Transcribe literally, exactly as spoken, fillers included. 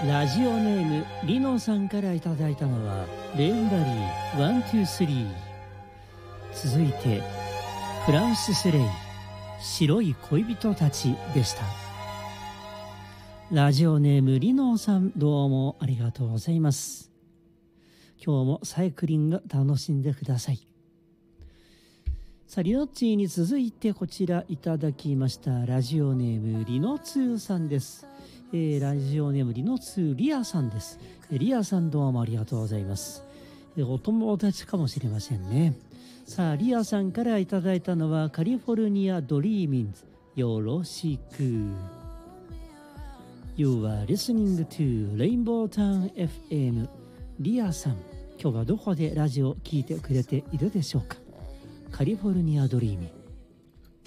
ラジオネームリノさんからいただいたのはレーンバリーワンツースリー。続いてフランス・スレイ白い恋人たちでした。ラジオネームリノさん、どうもありがとうございます。今日もサイクリング楽しんでください。さあ、リノッチーに続いてこちらいただきました。ラジオネームリノツーさんです。えー、ラジオネームリノツーリアさんです。リアさん、どうもありがとうございます。えー、お友達かもしれませんね。さあ、リアさんからいただいたのはカリフォルニアドリーミンズ、よろしく。You are listening to Rainbow Town エフエム。 リアさん、今日はどこでラジオ聞いてくれているでしょうか。カリフォルニアドリーミング。